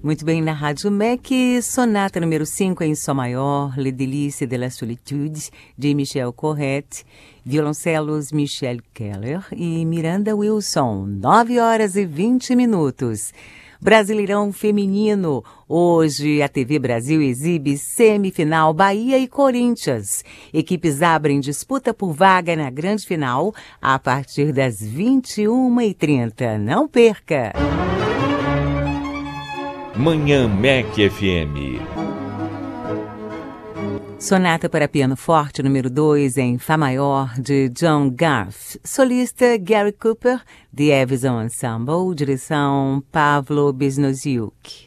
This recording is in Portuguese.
Muito bem, na Rádio MEC, sonata número 5 em Sol maior, Le Délices de la Solitude, de Michel Corrette, violoncelos Michel Keller e Miranda Wilson, 9h20. Brasileirão Feminino. Hoje a TV Brasil exibe semifinal Bahia e Corinthians. Equipes abrem disputa por vaga na grande final a partir das 21h30. Não perca! Manhã MEC FM. Sonata para piano forte número 2 em Fá maior de John Garth. Solista Gary Cooper, The Evison Ensemble, direção Pavlo Biznoziuk.